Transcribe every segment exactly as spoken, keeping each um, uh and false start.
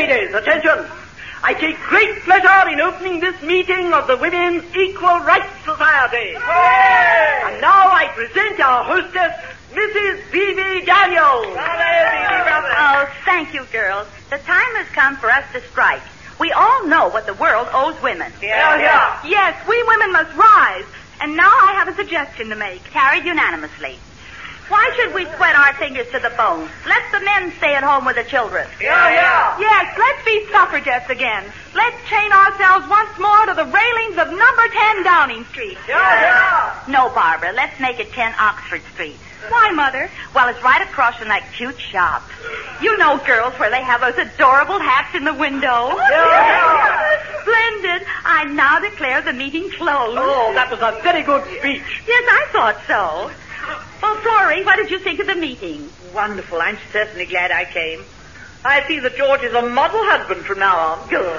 ladies, attention. I take great pleasure in opening this meeting of the Women's Equal Rights Society. Hooray! And now I present our hostess, Missus B B Daniels. Oh, thank you, girls. The time has come for us to strike. We all know what the world owes women. Yeah, yeah. Yes, we women must rise. And now I have a suggestion to make. Carried unanimously. Why should we sweat our fingers to the bone? Let the men stay at home with the children. Yeah, yeah. Yes, let's be suffragettes again. Let's chain ourselves once more to the railings of number ten Downing Street. Yeah, yeah. No, Barbara, let's make it ten Oxford Street. Why, Mother? Well, it's right across from that cute shop. You know, girls, where they have those adorable hats in the window. Yeah, yeah. Splendid. I now declare the meeting closed. Oh, that was a very good speech. Yes, I thought so. Well, Florrie, what did you think of the meeting? Wonderful. I'm certainly glad I came. I see that George is a model husband from now on. Good.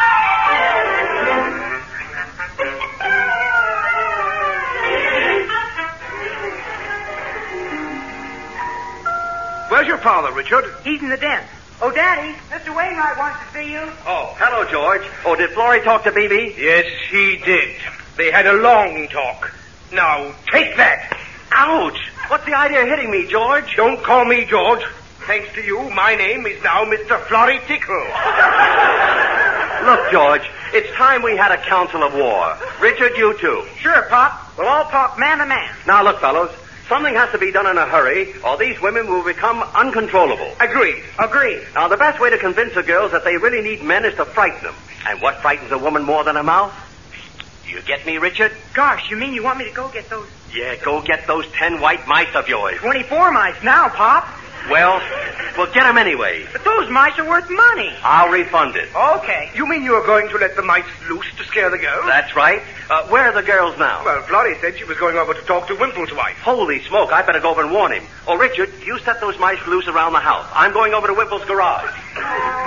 Where's your father, Richard? He's in the den. Oh, Daddy, Mister Wainwright wants to see you. Oh. Hello, George. Oh, did Florrie talk to B B? Yes, she did. They had a long talk. Now, take that. Ouch! What's the idea of hitting me, George? Don't call me George. Thanks to you, my name is now Mister Florrie Tickle. Look, George, it's time we had a council of war. Richard, you too. Sure, Pop. We'll all talk man to man. Now, look, fellows. Something has to be done in a hurry, or these women will become uncontrollable. Agreed. Agreed. Now, the best way to convince the girls that they really need men is to frighten them. And what frightens a woman more than a mouth? Do you get me, Richard? Gosh, you mean you want me to go get those Yeah, go get those ten white mice of yours. twenty-four mice now, Pop? Well, well, get them anyway. But those mice are worth money. I'll refund it. Okay. You mean you are going to let the mice loose to scare the girls? That's right. Uh, where are the girls now? Well, Florrie said she was going over to talk to Wimple's wife. Holy smoke, I better go over and warn him. Oh, Richard, you set those mice loose around the house. I'm going over to Wimple's garage.